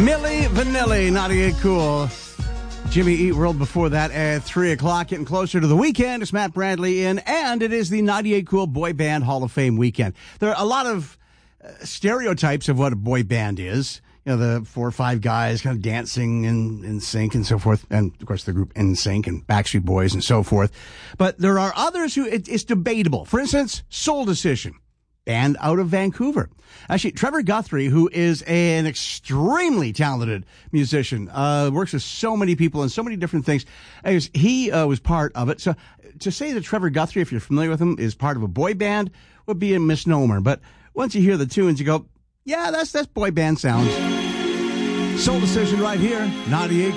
Milli Vanilli, 98 Cool. Jimmy Eat World before that at 3 o'clock, getting closer to the weekend. It's Matt Bradley in, and it is the 98 Cool Boy Band Hall of Fame weekend. There are a lot of stereotypes of what a boy band is. You know, the 4 or 5 guys kind of dancing in sync and so forth. And, of course, the group NSYNC and Backstreet Boys and so forth. But there are others who it's debatable. For instance, Soul Decision, band out of Vancouver. Actually, Trevor Guthrie, who is an extremely talented musician, works with so many people and so many different things. He was part of it. So to say that Trevor Guthrie, if you're familiar with him, is part of a boy band would be a misnomer. But once you hear the tunes, you go, yeah, that's boy band sounds. Soul Decision right here, 98